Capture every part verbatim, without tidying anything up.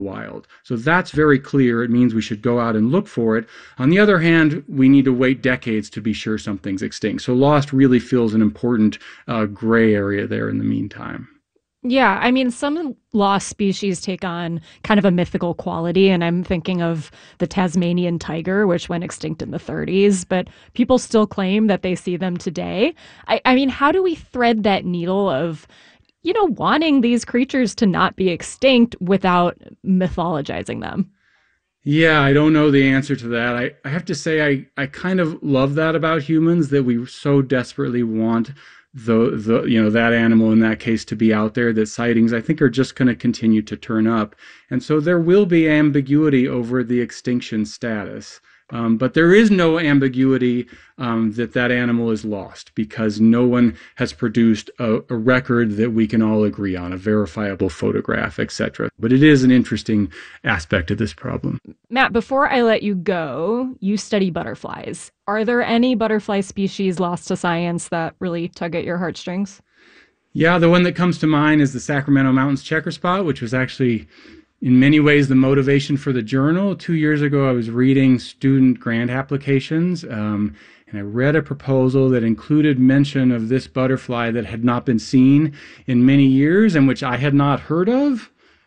wild. So that's very clear. It means we should go out and look for it. On the other hand, we need to wait decades to be sure something's extinct. So lost really fills an important uh, gray area there in the meantime. Yeah, I mean, some lost species take on kind of a mythical quality, and I'm thinking of the Tasmanian tiger, which went extinct in the thirties, but people still claim that they see them today. I, I mean, how do we thread that needle of, you know, wanting these creatures to not be extinct without mythologizing them? Yeah, I don't know the answer to that. I, I have to say, I, I kind of love that about humans, that we so desperately want the the you know that animal in that case to be out there, that sightings I think are just going to continue to turn up, and so there will be ambiguity over the extinction status. Um, but there is no ambiguity um, that that animal is lost, because no one has produced a, a record that we can all agree on, a verifiable photograph, et cetera. But it is an interesting aspect of this problem. Matt, before I let you go, you study butterflies. Are there any butterfly species lost to science that really tug at your heartstrings? Yeah, the one that comes to mind is the Sacramento Mountains checker spot, which was actually in many ways the motivation for the journal. Two years ago, I was reading student grant applications, um, and I read a proposal that included mention of this butterfly that had not been seen in many years and which I had not heard of.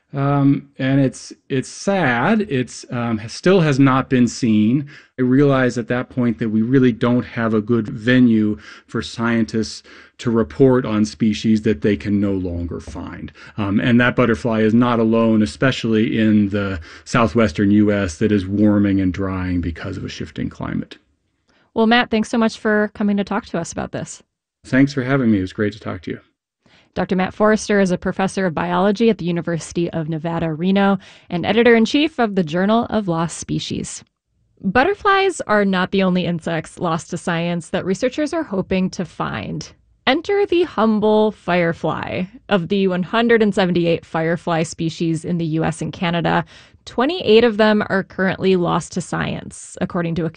Um, and it's it's sad. It's um, still has not been seen. I realized at that point that we really don't have a good venue for scientists to report on species that they can no longer find. Um, and that butterfly is not alone, especially in the southwestern U S that is warming and drying because of a shifting climate. Well, Matt, thanks so much for coming to talk to us about this. Thanks for having me. It was great to talk to you. Doctor Matt Forrester is a professor of biology at the University of Nevada, Reno, and editor-in-chief of the Journal of Lost Species. Butterflies are not the only insects lost to science that researchers are hoping to find. Enter the humble firefly. Of the one hundred seventy-eight firefly species in the U S and Canada, twenty-eight of them are currently lost to science, according to a